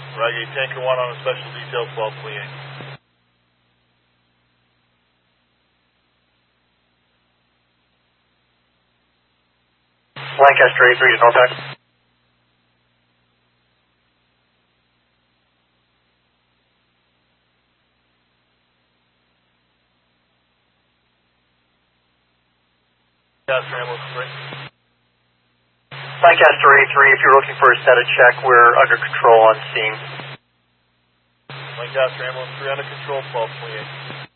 Roger, Tanker 1 on a special detail 1228. Lancaster 83 to Norpac. Lancaster ambulance 3. Lancaster 83, if you're looking for a status check, we're under control on scene. Lancaster ambulance 3 under control 1228.